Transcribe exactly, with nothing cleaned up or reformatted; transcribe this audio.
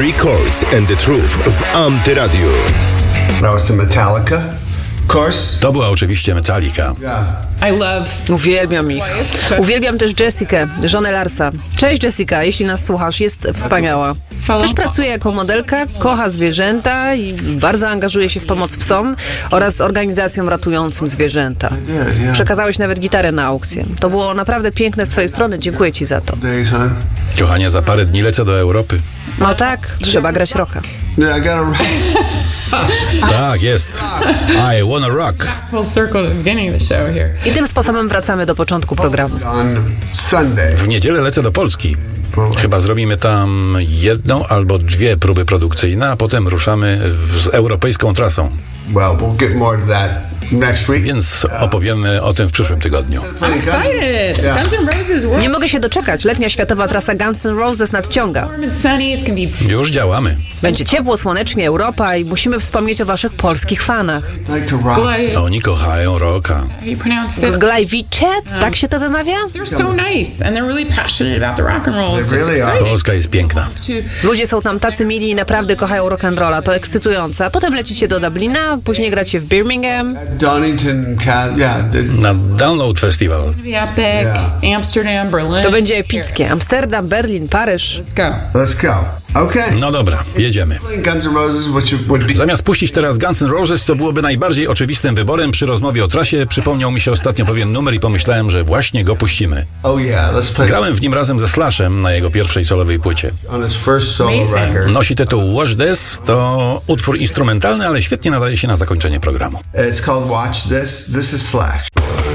Three Chords and the Truth w Antyradiu. That was Metallica. Of course. To była oczywiście Metallica. Yeah. I love. Uwielbiam ich. Uwielbiam też Jessikę, żonę Larsa. Cześć Jessica, jeśli nas słuchasz, jest wspaniała. Też pracuje jako modelka, kocha zwierzęta i bardzo angażuje się w pomoc psom oraz organizacjom ratującym zwierzęta. Przekazałeś nawet gitarę na aukcję. To było naprawdę piękne z twojej strony, dziękuję ci za to. Kochanie, za parę dni lecę do Europy. No tak, trzeba grać rocka. Yeah, I gotta. Tak, jest. I wanna rock. Full circle at the beginning of the show here. I tym sposobem wracamy do początku programu. On Sunday. W niedzielę lecę do Polski. Chyba zrobimy tam jedną albo dwie próby produkcyjne, a potem ruszamy z europejską trasą. Well, we'll get more to that next week. Więc opowiemy o tym w przyszłym tygodniu. I'm excited. Yeah. Guns N' Roses. We're Nie mogę się doczekać, letnia światowa trasa Guns N' Roses nadciąga. warm and sunny. It's gonna be. Już działamy. Będzie ciepło, słonecznie, Europa i musimy wspomnieć o waszych polskich fanach. I like to rock. Glad- Oni kochają rocka. How you pronounce it? Glajwicze? Tak się to wymawia? They're so nice, and they're really passionate about the rock and roll. They So it's really are. exciting Polska jest piękna. to Ludzie są tam tacy mili i naprawdę kochają rock'n'rolla. To ekscytujące. A potem lecicie do Dublina, później gracie w Birmingham. Donington, Cal- yeah. the- Na Download Festival. be epic. Amsterdam, Berlin. To będzie epickie. Amsterdam, Berlin, Paryż. Let's go. Let's go. Okay. No dobra, jedziemy. Playing Guns N' Roses, which would be. Zamiast puścić teraz Guns N' Roses, co byłoby najbardziej oczywistym wyborem przy rozmowie o trasie, przypomniał mi się ostatnio pewien numer i pomyślałem, że właśnie go puścimy. Oh yeah, let's play. Grałem w nim razem ze Slashem na jego pierwszej solowej płycie. On his first solo Amazing. record. Nosi tytuł Watch This, to utwór instrumentalny, ale świetnie nadaje się na zakończenie programu. It's called Watch This. This is Slash.